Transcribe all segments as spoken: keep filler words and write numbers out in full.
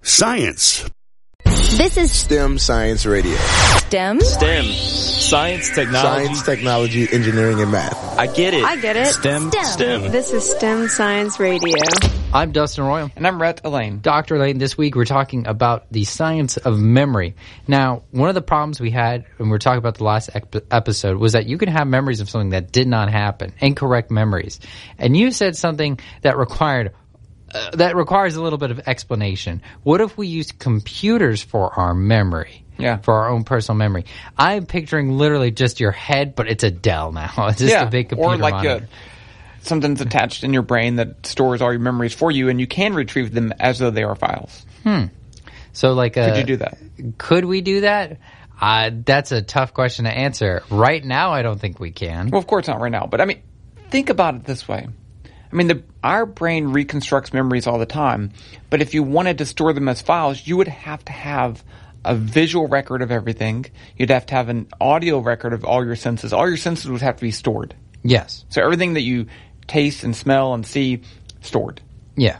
Science. This is STEM Science Radio. STEM? STEM. Science, technology. Science, technology, engineering, and math. I get it. I get it. STEM. STEM. STEM. This is STEM Science Radio. I'm Dustin Royal. And I'm Rhett Elaine. Doctor Elaine, this week we're talking about the science of memory. Now, one of the problems we had when we were talking about the last ep- episode was that you can have memories of something that did not happen, incorrect memories. And you said something that required uh, that requires a little bit of explanation. What if we used computers for our memory? Yeah. For our own personal memory. I'm picturing literally just your head, but it's a Dell now. It's just yeah. a big computer Or like monitor. a, something's attached in your brain that stores all your memories for you, and you can retrieve them as though they are files. Hmm. So like a, Could you do that? Could we do that? Uh, that's a tough question to answer. Right now, I don't think we can. Well, of course not right now. But, I mean, think about it this way. I mean, the, our brain reconstructs memories all the time. But if you wanted to store them as files, you would have to have a visual record of everything. You'd have to have an audio record of all your senses. All your senses would have to be stored. Yes. So everything that you taste and smell and see, stored. Yeah.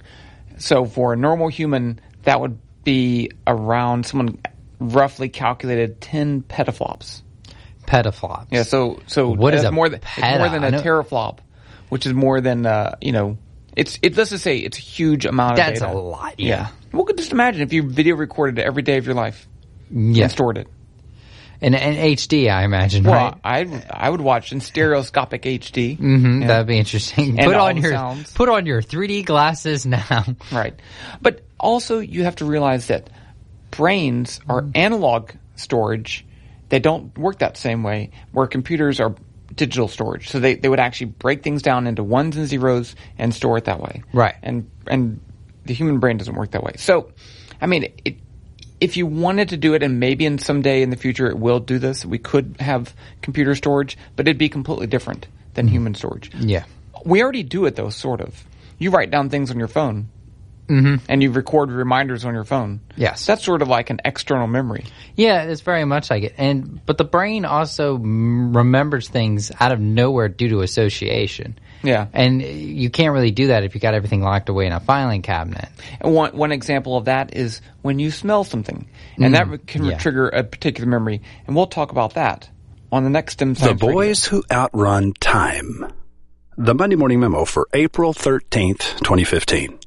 So for a normal human, that would be around, someone roughly calculated ten petaflops. Petaflops. Yeah, so so What is it's a more than peta? it's more than I a know- teraflop, which is more than uh, you know, it's it let's just say it's a huge amount of That's data. a lot, yeah. Well, just imagine if you video recorded every day of your life Yeah. and stored it. In, in H D, I imagine, Well, right? I I would watch in stereoscopic H D. Mm-hmm. Yeah. That'd be interesting. And Put all on the your sounds. put on your three D glasses now. Right. But also you have to realize that brains are analog storage. They don't work that same way, where computers are digital storage. So they, they would actually break things down into ones and zeros and store it that way. Right. And and the human brain doesn't work that way. So, I mean, it, if you wanted to do it, and maybe in someday in the future it will do this, we could have computer storage, but it'd be completely different than human storage. Yeah. We already do it, though, sort of. You write down things on your phone. Mm-hmm. And you record reminders on your phone. Yes. That's sort of like an external memory. Yeah, it's very much like it. And but the brain also m- remembers things out of nowhere due to association. Yeah. And you can't really do that if you got everything locked away in a filing cabinet. And one, one example of that is when you smell something. And Mm, that can yeah. trigger a particular memory. And we'll talk about that on the next STEM The Science Radio. Boys Who Outrun Time. The Monday Morning Memo for April thirteenth, twenty fifteen.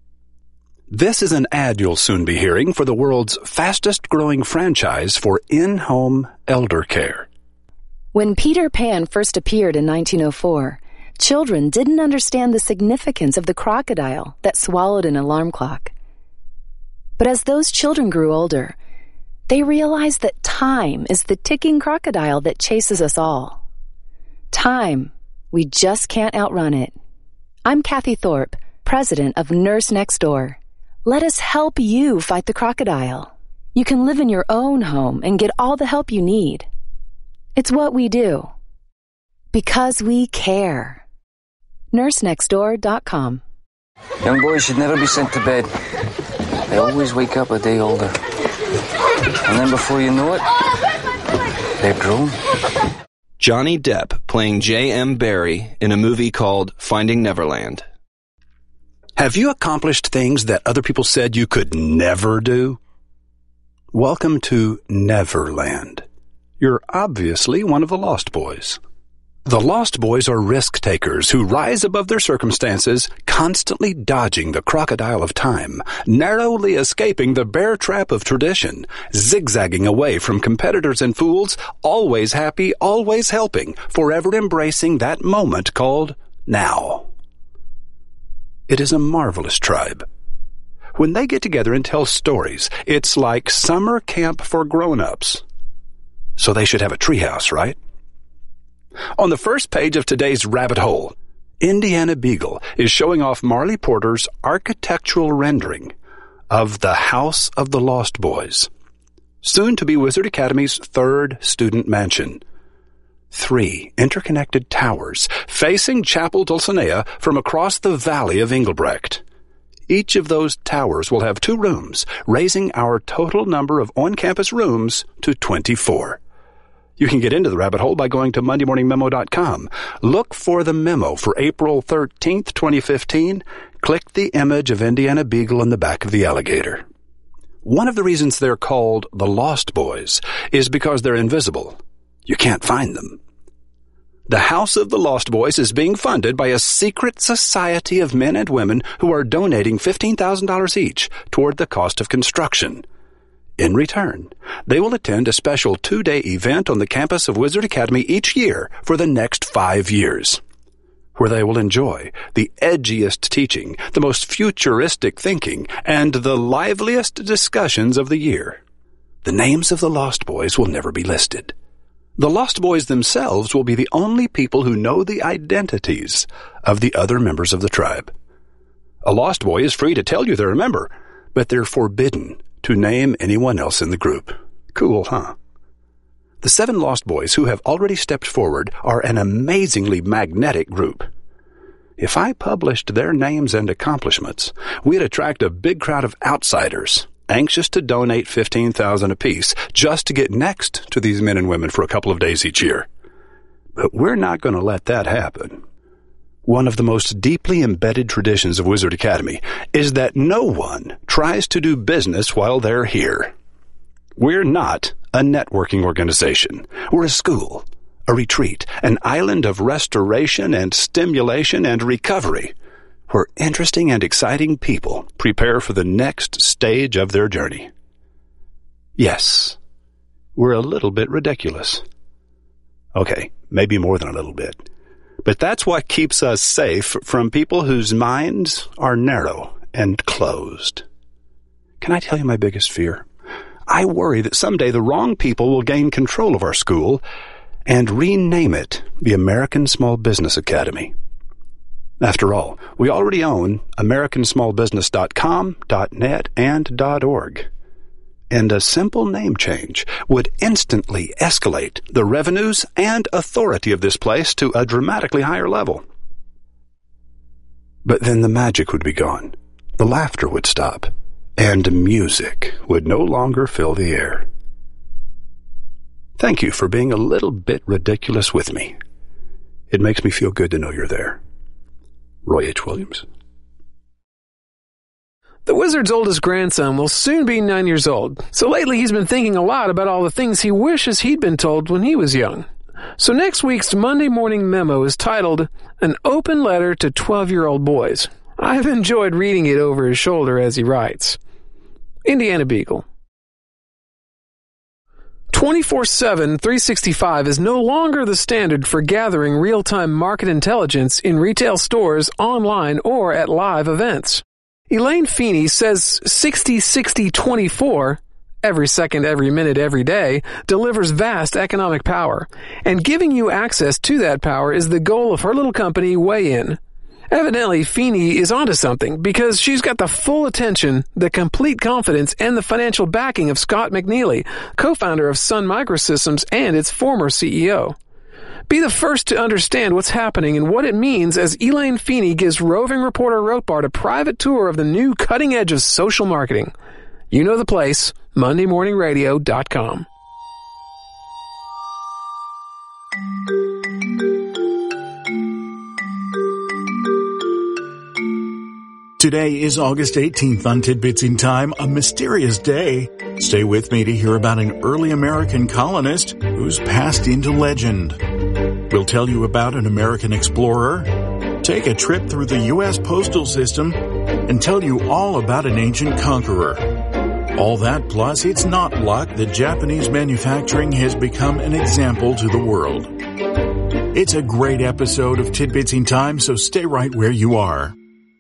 This is an ad you'll soon be hearing for the world's fastest-growing franchise for in-home elder care. When Peter Pan first appeared in nineteen oh four, children didn't understand the significance of the crocodile that swallowed an alarm clock. But as those children grew older, they realized that time is the ticking crocodile that chases us all. Time, we just can't outrun it. I'm Kathy Thorpe, president of Nurse Next Door. Let us help you fight the crocodile. You can live in your own home and get all the help you need. It's what we do. Because we care. nurse next door dot com. Young boys should never be sent to bed. They always wake up a day older. And then before you know it, they're grown. Johnny Depp playing J M Barrie in a movie called Finding Neverland. Have you accomplished things that other people said you could never do? Welcome to Neverland. You're obviously one of the Lost Boys. The Lost Boys are risk-takers who rise above their circumstances, constantly dodging the crocodile of time, narrowly escaping the bear trap of tradition, zigzagging away from competitors and fools, always happy, always helping, forever embracing that moment called now. It is a marvelous tribe. When they get together and tell stories, it's like summer camp for grown-ups. So they should have a treehouse, right? On the first page of today's Rabbit Hole, Indiana Beagle is showing off Marley Porter's architectural rendering of the House of the Lost Boys, soon to be Wizard Academy's third student mansion. Three interconnected towers facing Chapel Dulcinea from across the valley of Engelbrecht. Each of those towers will have two rooms, raising our total number of on-campus rooms to twenty-four. You can get into the rabbit hole by going to monday morning memo dot com. Look for the memo for April thirteenth, twenty fifteen. click the image of Indiana Beagle in the back of the alligator. One of the reasons they're called the Lost Boys is because they're invisible. You can't find them. The House of the Lost Boys is being funded by a secret society of men and women who are donating fifteen thousand dollars each toward the cost of construction. In return, they will attend a special two-day event on the campus of Wizard Academy each year for the next five years, where they will enjoy the edgiest teaching, the most futuristic thinking, and the liveliest discussions of the year. The names of the Lost Boys will never be listed. The Lost Boys themselves will be the only people who know the identities of the other members of the tribe. A Lost Boy is free to tell you they're a member, but they're forbidden to name anyone else in the group. Cool, huh? The seven Lost Boys who have already stepped forward are an amazingly magnetic group. If I published their names and accomplishments, we'd attract a big crowd of outsiders anxious to donate fifteen thousand dollars apiece just to get next to these men and women for a couple of days each year. But we're not going to let that happen. One of the most deeply embedded traditions of Wizard Academy is that no one tries to do business while they're here. We're not a networking organization. We're a school, a retreat, an island of restoration and stimulation and recovery, where interesting and exciting people prepare for the next stage of their journey. Yes, we're a little bit ridiculous. Okay, maybe more than a little bit. But that's what keeps us safe from people whose minds are narrow and closed. Can I tell you my biggest fear? I worry that someday the wrong people will gain control of our school and rename it the American Small Business Academy. After all, we already own American Small Business dot com, .net, and .org. And a simple name change would instantly escalate the revenues and authority of this place to a dramatically higher level. But then the magic would be gone, the laughter would stop, and music would no longer fill the air. Thank you for being a little bit ridiculous with me. It makes me feel good to know you're there. Roy H. Williams. The Wizard's oldest grandson will soon be nine years old, so lately he's been thinking a lot about all the things he wishes he'd been told when he was young. So next week's Monday Morning Memo is titled, An Open Letter to twelve-Year-Old Boys. I've enjoyed reading it over his shoulder as he writes. Indiana Beagle. twenty-four seven, three sixty-five is no longer the standard for gathering real-time market intelligence in retail stores, online, or at live events. Elaine Feeney says sixty sixty twenty-four, every second, every minute, every day, delivers vast economic power, and giving you access to that power is the goal of her little company, Weigh In. Evidently, Feeney is onto something because she's got the full attention, the complete confidence, and the financial backing of Scott McNeely, co-founder of Sun Microsystems and its former C E O. Be the first to understand what's happening and what it means as Elaine Feeney gives roving reporter Rothbard a private tour of the new cutting edge of social marketing. You know the place, Monday Morning Radio dot com. Today is August eighteenth on Tidbits in Time, a mysterious day. Stay with me to hear about an early American colonist who's passed into legend. We'll tell you about an American explorer, take a trip through the U S postal system, and tell you all about an ancient conqueror. All that plus it's not luck that Japanese manufacturing has become an example to the world. It's a great episode of Tidbits in Time, so stay right where you are.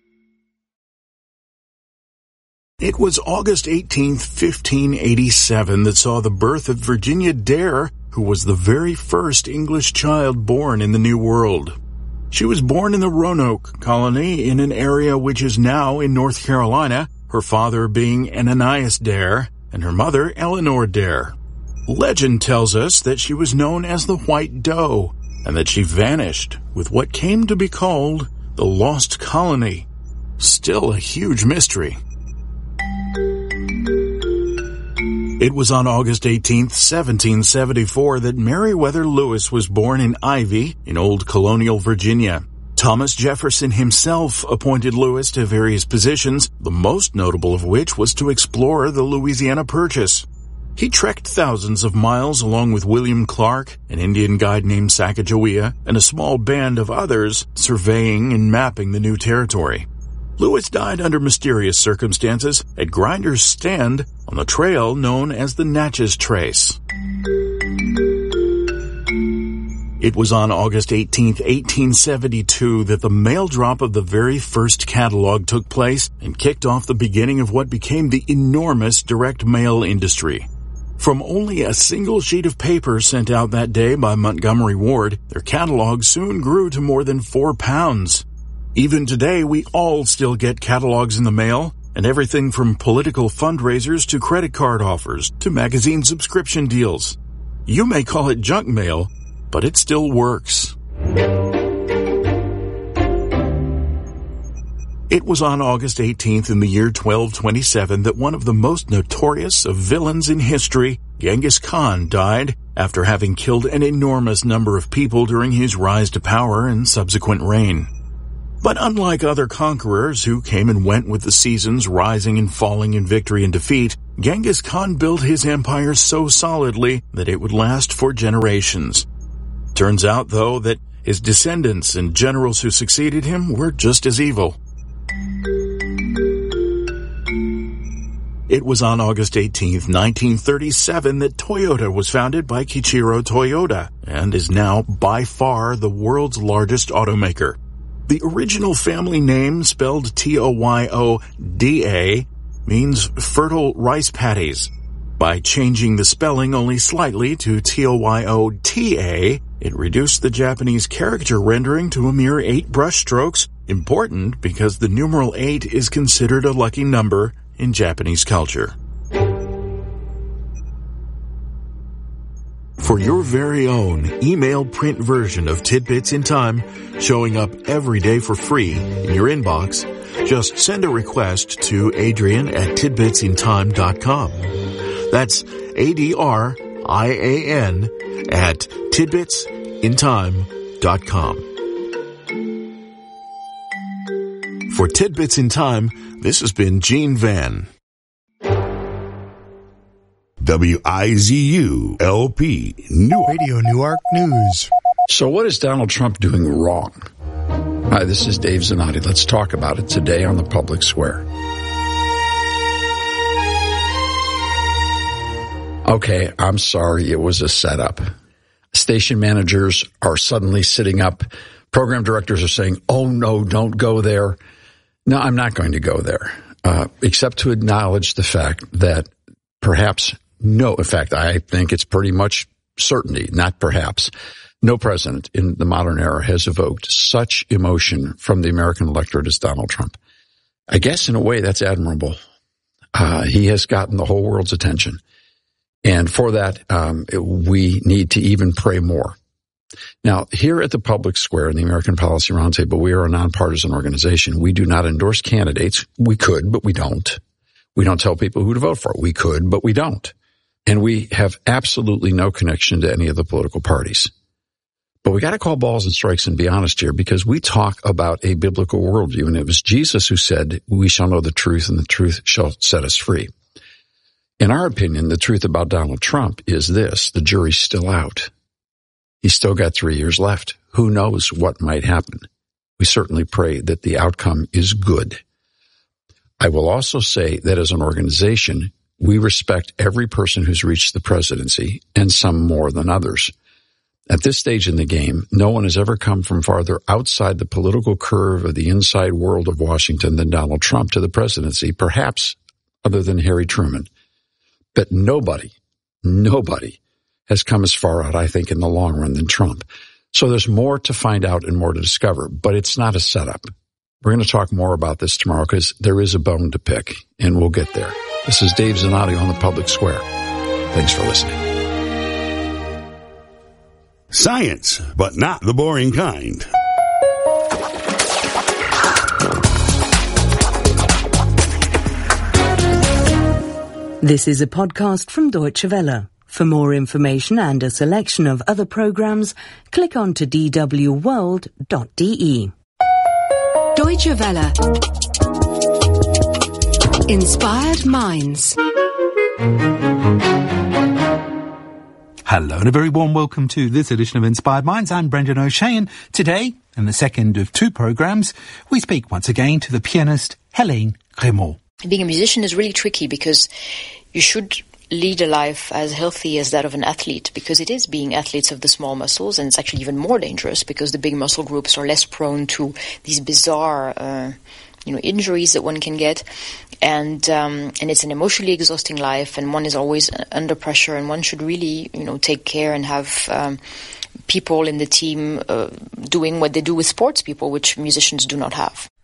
It was August eighteenth, fifteen eighty-seven that saw the birth of Virginia Dare, who was the very first English child born in the New World. She was born in the Roanoke colony in an area which is now in North Carolina, her father being Ananias Dare and her mother Eleanor Dare. Legend tells us that she was known as the White Doe and that she vanished with what came to be called the Lost Colony. Still a huge mystery. It was on August eighteenth, seventeen seventy-four that Meriwether Lewis was born in Ivy in old colonial Virginia. Thomas Jefferson himself appointed Lewis to various positions, the most notable of which was to explore the Louisiana Purchase. He trekked thousands of miles along with William Clark, an Indian guide named Sacagawea, and a small band of others surveying and mapping the new territory. Lewis died under mysterious circumstances at Grinder's Stand on the trail known as the Natchez Trace. It was on August eighteenth, eighteen seventy-two that the mail drop of the very first catalog took place and kicked off the beginning of what became the enormous direct mail industry. From only a single sheet of paper sent out that day by Montgomery Ward, their catalog soon grew to more than four pounds. Even today, we all still get catalogs in the mail, and everything from political fundraisers to credit card offers to magazine subscription deals. You may call it junk mail, but it still works. It was on August eighteenth in the year twelve twenty-seven that one of the most notorious of villains in history, Genghis Khan, died after having killed an enormous number of people during his rise to power and subsequent reign. But unlike other conquerors who came and went with the seasons, rising and falling in victory and defeat, Genghis Khan built his empire so solidly that it would last for generations. Turns out, though, that his descendants and generals who succeeded him were just as evil. It was on August eighteenth, nineteen thirty-seven that Toyota was founded by Kiichiro Toyoda and is now by far the world's largest automaker. The original family name, spelled T O Y O D A, means fertile rice paddies. By changing the spelling only slightly to T O Y O T A, it reduced the Japanese character rendering to a mere eight brushstrokes, important because the numeral eight is considered a lucky number in Japanese culture. For your very own email print version of Tidbits in Time, showing up every day for free in your inbox, just send a request to Adrian at tidbits in time dot com. That's A D R I A N at tidbits in time dot com. For Tidbits in Time, this has been Gene Van. W I Z U L P Newark. Radio Newark News. So what is Donald Trump doing wrong? Hi, this is Dave Zanotti. Let's talk about it today on the Public Square. Okay, I'm sorry, it was a setup. Station managers are suddenly sitting up. Program directors are saying, oh no, don't go there. No, I'm not going to go there, uh, except to acknowledge the fact that perhaps no, in fact, I think it's pretty much certainty, not perhaps. No president in the modern era has evoked such emotion from the American electorate as Donald Trump. I guess in a way that's admirable. Uh, he has gotten the whole world's attention. And for that, um, we need to even pray more. Now, here at the Public Square in the American Policy Roundtable, we are a nonpartisan organization. We do not endorse candidates. We could, but we don't. We don't tell people who to vote for. We could, but we don't. And we have absolutely no connection to any of the political parties. But we got to call balls and strikes and be honest here, because we talk about a biblical worldview. And it was Jesus who said, we shall know the truth and the truth shall set us free. In our opinion, the truth about Donald Trump is this: the jury's still out. He's still got three years left. Who knows what might happen? We certainly pray that the outcome is good. I will also say that as an organization, we respect every person who's reached the presidency, and some more than others. At this stage in the game, no one has ever come from farther outside the political curve of the inside world of Washington than Donald Trump to the presidency, perhaps other than Harry Truman. But nobody, nobody has come as far out, I think, in the long run than Trump. So there's more to find out and more to discover, but it's not a setup. We're going to talk more about this tomorrow because there is a bone to pick, and we'll get there. This is Dave Zanotti on the Public Square. Thanks for listening. Science, but not the boring kind. This is a podcast from Deutsche Welle. For more information and a selection of other programs, click on to d w world dot d e. Deutsche Welle. Inspired Minds. Hello and a very warm welcome to this edition of Inspired Minds. I'm Brendan O'Shea, and today, in the second of two programs, we speak once again to the pianist Hélène Grimaud. Being a musician is really tricky because you should lead a life as healthy as that of an athlete, because it is being athletes of the small muscles, and it's actually even more dangerous because the big muscle groups are less prone to these bizarre uh, you know, injuries that one can get. And um, and it's an emotionally exhausting life, and one is always under pressure, and one should really, you know, take care and have um, people in the team uh, doing what they do with sports people, which musicians do not have.